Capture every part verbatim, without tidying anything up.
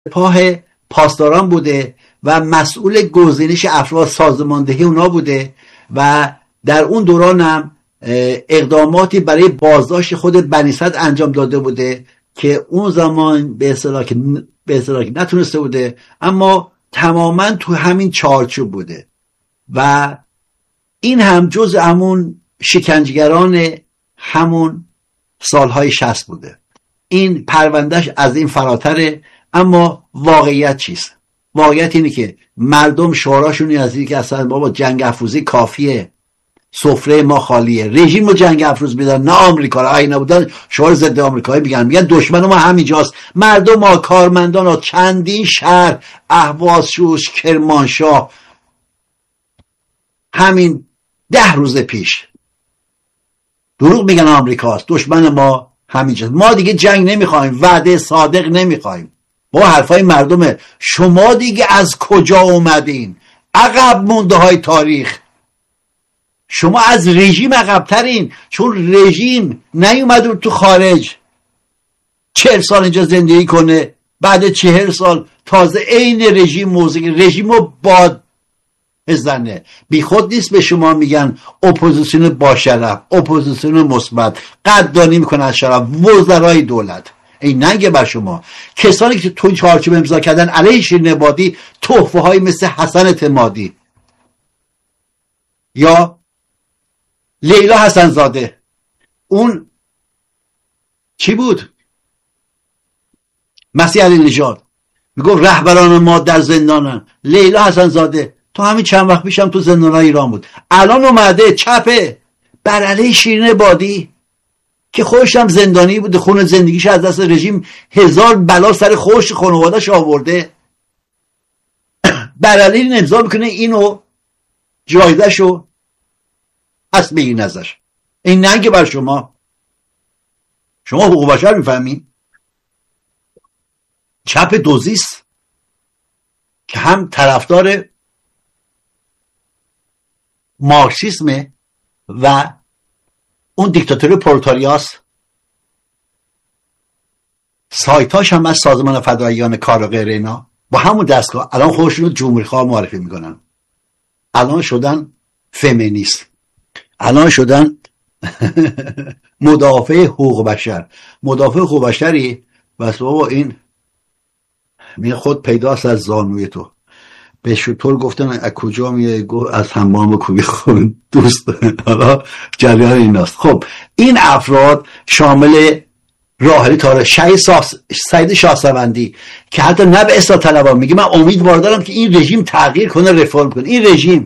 سپاه پاسداران بوده و مسئول گزینش افراد سازماندهی اونا بوده و در اون دوران هم اقداماتی برای بازداشت خود بنی صدر انجام داده بوده که اون زمان به اصطلاح به اصطلاح نتونسته بوده، اما تماما تو همین چارچوب بوده و این هم جز همون شکنجهگران همون سالهای شصت بوده. این پروندهش از این فراتره. اما واقعیت چیست؟ واقعیت اینه که مردم شعاراشون از اینه که اصلا بابا جنگ افروزی کافیه، سفره ما خالیه، رژیم رو جنگ افروز میدن نه آمریکا را. اگه نبودن شعار ضد آمریکایی میگن، میگن دشمن ما همینجاست. مردم ها، کارمندان ها، چندین شهر، اهواز، شوش، کرمانشاه، همین ده روز پیش دروغ میگن آمریکاست، دشمن ما همینجاست، ما دیگه جنگ نمیخوایم، وعده صادق نمیخوایم. با حرفای مردمه. شما دیگه از کجا اومدین؟ عقب مونده های تاریخ. شما از رژیم عقبترین، چون رژیم نیومد تو خارج چهل سال اینجا زندگی کنه، بعد چهل سال تازه عین رژیم موضوع رژیم رو باد بزنه. بی خود نیست به شما میگن اپوزیسیون با شرف، اپوزیسیون مثبت، قدردانی میکنن از شرف، وزرای دولت. این ننگه بر شما. کسانی که تو چارچوب امضا کردن علیه شیرین عبادی، تحفه های مثل حسن اعتمادی یا لیلا حسن زاده، اون چی بود؟ مسیح علی نژاد میگفت رهبران ما در زندانن. لیلا حسن زاده تو همین چند وقت پیشم تو زندانهای ایران بود، الان اومده چپه بر علیه شیرین عبادی که خودش هم زندانی بوده، خون زندگیش از دست رژیم هزار بلا سر خودش خانواده‌اش آورده، بر علیه امضا میکنه اینو جایزه‌شو پس بگیرین ازش. این ننگه بر شما. شما حقوق بشر میفهمین؟ چپ دوزیست که هم طرفدار مارکسیسمه و اون دیکتاتوری پرولتاریاس. سایتاش هم از سازمان فداییان کار و غیر اینا با همون دستگاه الان خودشون رو جمهوری خواه معرفی میکنن. الان شدن فمینیست، الان شدن مدافع حقوق بشر. مدافع حقوق بشری بس بابا این می خود پیداست از زانوی تو. به شطور گفتن از کجا میای؟ از حمام کوبی خون دوست. حالا جریان ایناست. خب این افراد شامل راحلی تاره شهید سعید شاهسوندی که حتی نه به اصلاح طلبان میگه من امیدوار دارم که این رژیم تغییر کنه، رفرم کنه. این رژیم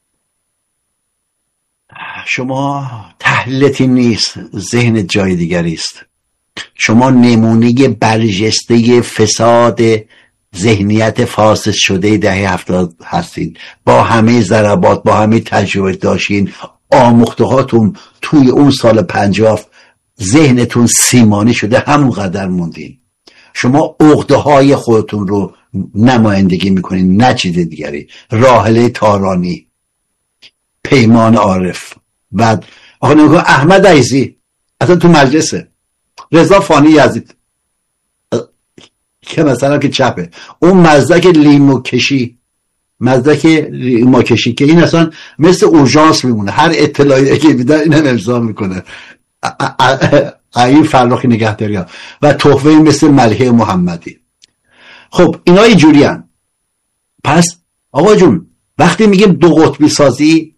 شما تحلیلتی نیست، ذهن جای دیگری است. شما نمونه برجسته فساد ذهنیت فاسد شده دهه هفتاد هستید. با همه ضربات، با همه تجربه داشتین، آموخته هاتون توی اون سال پنجاه ذهنتون سیمانی شده، همون قدر موندین. شما عقده های خودتون رو نمایندگی میکنین، نه چیز دیگری. راحله تارانی، پیمان عارف، بعد آقا نمیگه احمد عیزی اصلا تو مجلسه، رضا فانی یزید که مثلا که چپه، اون مزدک لیمو کشی، مزدک لیمو کشی که این اصلا مثل اورژانس میمونه، هر اطلاعی که میدن اینم امضا میکنه. این فرخی نگهداری ها و تحفه مثل ملحه محمدی. خب اینا اینجوری هن. پس آقا جون وقتی میگیم دو قطبی سازی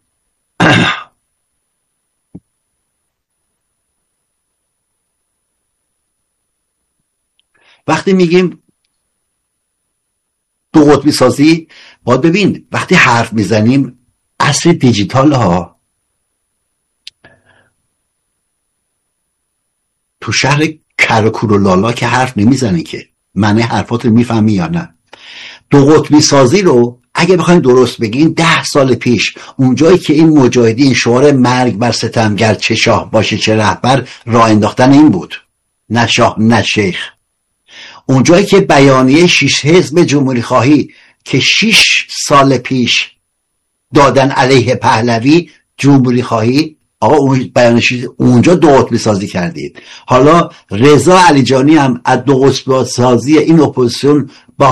وقتی میگیم دو قطبی سازی باید ببین وقتی حرف میزنیم عصر دیجیتال ها، تو شهر کرکور و لالا که حرف نمیزنی که معنی حرفات رو میفهمی یا نه. دو قطبی سازی رو اگه بخوایم درست بگیم ده سال پیش اونجایی که این مجاهدین شعار مرگ بر ستمگر چه شاه باشه چه رهبر راه انداختن این بود، نه شاه نه شیخ. اونجایی که بیانیه شش حزب جمهوری خواهی که شش سال پیش دادن علیه پهلوی جمهوری خواهی آقا اون بیانشی اونجا دو قطبی سازی کردید. حالا رضا علیجانی هم از دو قطبی سازی این اپوزیسیون با